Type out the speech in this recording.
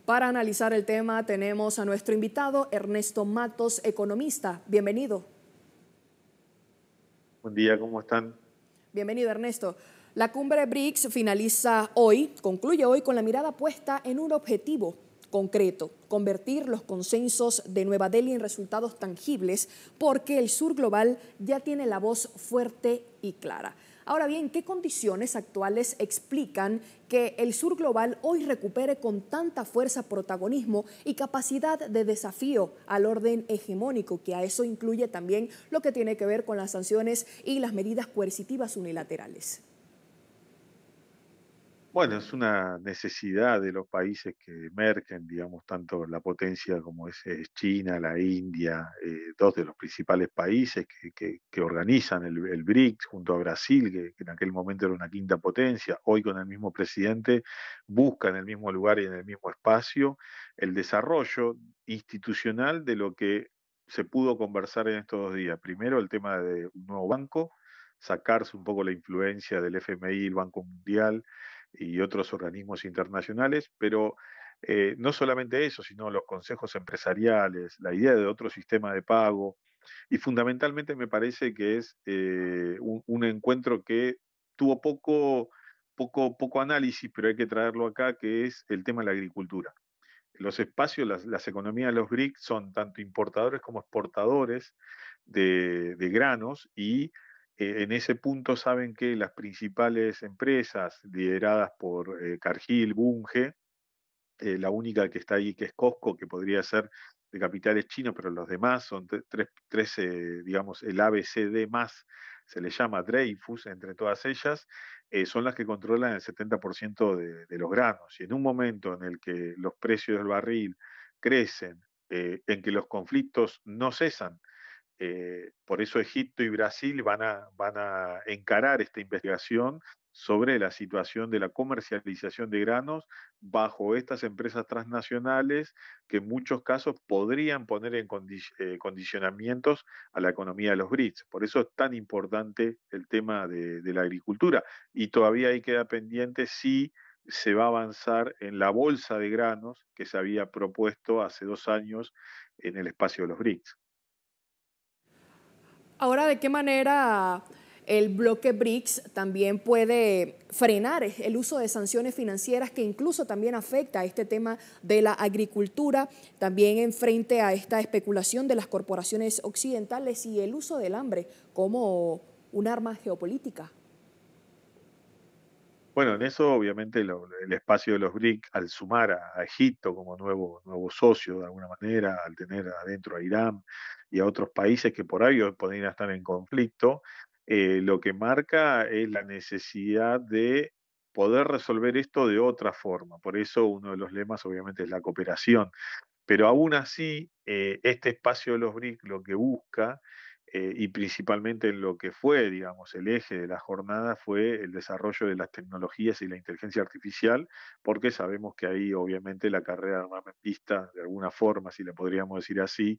Para analizar el tema tenemos a nuestro invitado Ernesto Matos, economista. Bienvenido. Buen día, ¿cómo están? Bienvenido, Ernesto. La cumbre BRICS finaliza hoy, concluye hoy con la mirada puesta en un objetivo concreto: convertir los consensos de Nueva Delhi en resultados tangibles, porque el sur global ya tiene la voz fuerte y clara. Ahora bien, ¿qué condiciones actuales explican que el sur global hoy recupere con tanta fuerza protagonismo y capacidad de desafío al orden hegemónico, que a eso incluye también lo que tiene que ver con las sanciones y las medidas coercitivas unilaterales? Bueno, es una necesidad de los países que emergen, digamos, tanto la potencia como es China, la India, dos de los principales países que organizan el BRICS junto a Brasil, que en aquel momento era una quinta potencia, hoy con el mismo presidente, buscan en el mismo lugar y en el mismo espacio el desarrollo institucional de lo que se pudo conversar en estos 2 días. Primero, el tema de un nuevo banco, sacarse un poco la influencia del FMI, el Banco Mundial y otros organismos internacionales, pero no solamente eso, sino los consejos empresariales, la idea de otro sistema de pago, y fundamentalmente me parece que es un encuentro que tuvo poco análisis, pero hay que traerlo acá, que es el tema de la agricultura. Los espacios, las economías de los BRICS son tanto importadores como exportadores de granos y en ese punto saben que las principales empresas lideradas por Cargill, Bunge, la única que está ahí que es Costco, que podría ser de capitales chinos, pero los demás son tres, digamos, el ABCD más, se le llama Dreyfus, entre todas ellas, son las que controlan el 70% de los granos. Y en un momento en el que los precios del barril crecen, en que los conflictos no cesan, por eso Egipto y Brasil van a encarar esta investigación sobre la situación de la comercialización de granos bajo estas empresas transnacionales que en muchos casos podrían poner en condicionamientos a la economía de los BRICS. Por eso es tan importante el tema de la agricultura y todavía ahí queda pendiente si se va a avanzar en la bolsa de granos que se había propuesto hace 2 años en el espacio de los BRICS. Ahora, ¿de qué manera el bloque BRICS también puede frenar el uso de sanciones financieras, que incluso también afecta a este tema de la agricultura, también en frente a esta especulación de las corporaciones occidentales y el uso del hambre como un arma geopolítica? Bueno, en eso obviamente el espacio de los BRIC, al sumar a Egipto como nuevo socio de alguna manera, al tener adentro a Irán y a otros países que por ahí podrían estar en conflicto, lo que marca es la necesidad de poder resolver esto de otra forma. Por eso uno de los lemas obviamente es la cooperación. Pero aún así, este espacio de los BRIC lo que busca, y principalmente en lo que fue, digamos, el eje de la jornada, fue el desarrollo de las tecnologías y la inteligencia artificial, porque sabemos que ahí obviamente la carrera armamentista, de alguna forma, si le podríamos decir así,